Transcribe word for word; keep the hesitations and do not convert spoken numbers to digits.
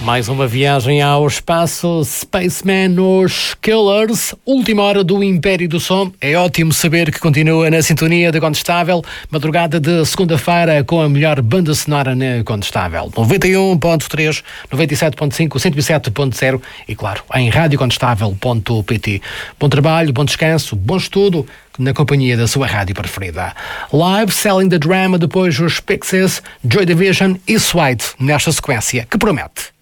Mais uma viagem ao espaço, Spaceman nos Killers, última hora do Império do Som. É ótimo saber que continua na sintonia da Condestável, madrugada de segunda-feira com a melhor banda sonora na Condestável. noventa e um ponto três, noventa e sete ponto cinco, cento e sete ponto zero e, claro, em rádio condestável ponto pt. Bom trabalho, bom descanso, bom estudo na companhia da sua rádio preferida. Live, Selling the Drama, depois os Pixies, Joy Division e Suede, nesta sequência que promete.